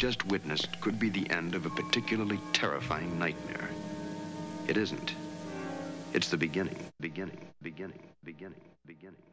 just witnessed could be the end of a particularly terrifying nightmare. It isn't. It's the beginning, beginning, beginning, beginning, beginning.